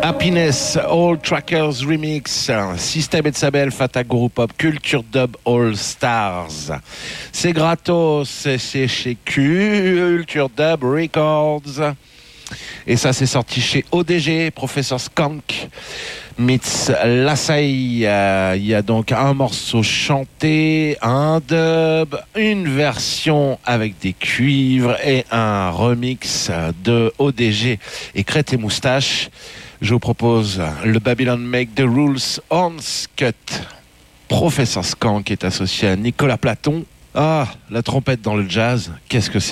Happiness, All Trackers Remix, System et Sabel, Fata Guru Pop, Culture Dub All Stars. C'est gratos, c'est chez Culture Dub Records. Et ça, c'est sorti chez ODG, Professor Skank meets Lassaï. Il y a donc un morceau chanté, un dub, une version avec des cuivres et un remix de ODG et Crête et Moustache. Je vous propose le Babylon Make the Rules Horns Cut. Professor Skank est associé à Nicolas Platon. Ah, la trompette dans le jazz, qu'est-ce que c'est